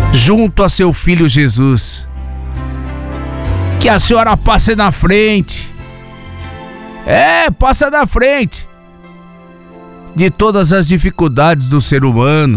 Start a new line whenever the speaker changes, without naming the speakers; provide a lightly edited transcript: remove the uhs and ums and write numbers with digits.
junto a seu filho Jesus. Que a senhora passe na frente. Passa na frente de todas as dificuldades do ser humano.